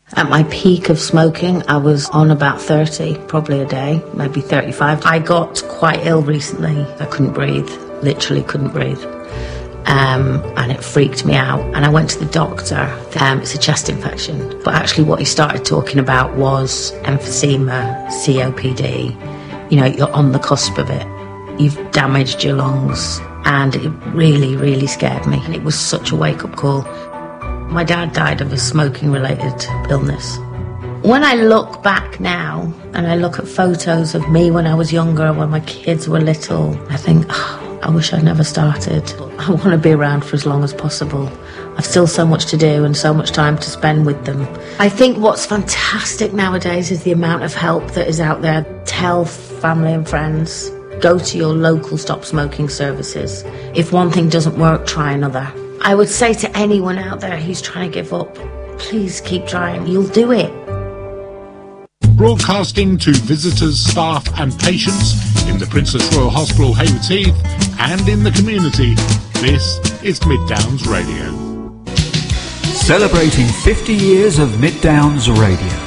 At my peak of smoking, I was on about 30, probably a day, maybe 35. I got quite ill recently. I couldn't breathe, literally couldn't breathe. And it freaked me out. And I went to the doctor. It's a chest infection. But actually what he started talking about was emphysema, COPD. You know, you're on the cusp of it. You've damaged your lungs. And it really, really scared me. And it was such a wake-up call. My dad died of a smoking-related illness. When I look back now, and I look at photos of me when I was younger, when my kids were little, I think, I wish I'd never started. I want to be around for as long as possible. I've still so much to do and so much time to spend with them. I think what's fantastic nowadays is the amount of help that is out there. Tell family and friends. Go to your local stop smoking services. If one thing doesn't work, try another. I would say to anyone out there who's trying to give up, please keep trying. You'll do it. Broadcasting to visitors, staff and patients in the Princess Royal Hospital, Haywards Heath, and in the community, this is Mid Downs Radio. Celebrating 50 years of Mid Downs Radio.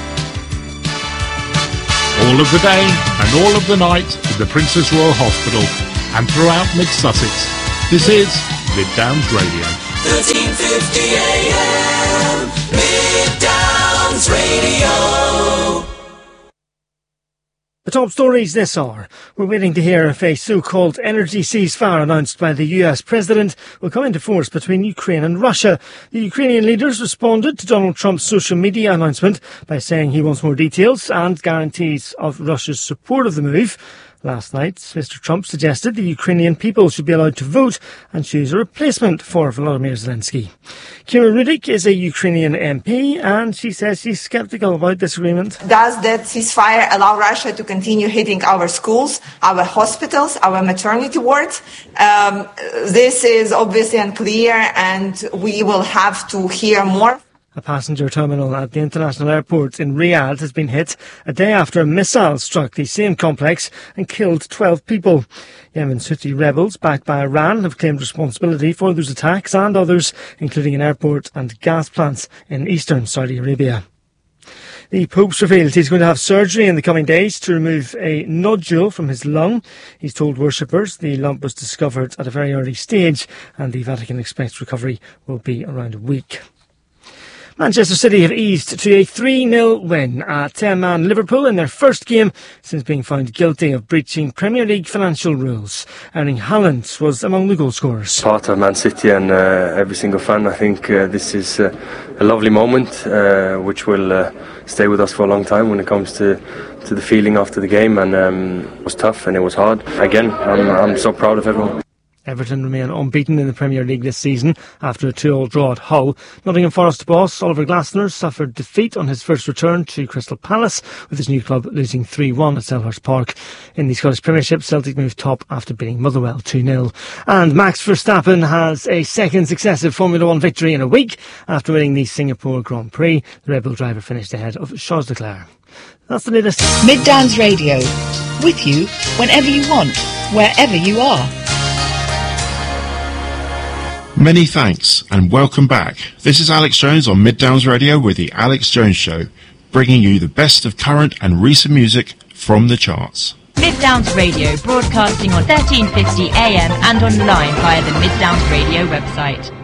All of the day and all of the night in the Princess Royal Hospital and throughout Mid-Sussex. This is Mid Downs Radio. 1350 AM, Mid Downs Radio. The top stories this hour. We're waiting to hear if a so-called energy ceasefire announced by the US President will come into force between Ukraine and Russia. The Ukrainian leaders responded to Donald Trump's social media announcement by saying he wants more details and guarantees of Russia's support of the move. Last night, Mr. Trump suggested the Ukrainian people should be allowed to vote and choose a replacement for Volodymyr Zelensky. Kira Rudik is a Ukrainian MP and she says she's sceptical about this agreement. Does that ceasefire allow Russia to continue hitting our schools, our hospitals, our maternity wards? This is obviously unclear and we will have to hear more. A passenger terminal at the international airport in Riyadh has been hit a day after a missile struck the same complex and killed 12 people. Yemen's Houthi rebels, backed by Iran, have claimed responsibility for those attacks and others, including an airport and gas plants in eastern Saudi Arabia. The Pope's revealed he's going to have surgery in the coming days to remove a nodule from his lung. He's told worshippers the lump was discovered at a very early stage and the Vatican expects recovery will be around a week. Manchester City have eased to a 3-0 win at 10-man Liverpool in their first game since being found guilty of breaching Premier League financial rules. Erling Haaland was among the goal scorers. Part of Man City and every single fan, I think this is a lovely moment which will stay with us for a long time when it comes to the feeling after the game, and it was tough and it was hard. Again, I'm so proud of everyone. Everton remain unbeaten in the Premier League this season after a 2-2 draw at Hull. Nottingham Forest boss Oliver Glasner suffered defeat on his first return to Crystal Palace, with his new club losing 3-1 at Selhurst Park. In the Scottish Premiership, Celtic moved top after beating Motherwell 2-0. And Max Verstappen has a second successive Formula 1 victory in a week after winning the Singapore Grand Prix. The Red Bull driver finished ahead of Charles Leclerc. That's the latest. Mid Downs Radio, with you whenever you want, wherever you are. Many thanks and welcome back. This is Alex Jones on Mid Downs Radio with the Alex Jones Show, bringing you the best of current and recent music from the charts. Mid Downs Radio, broadcasting on 1350 AM and online via the Mid Downs Radio website.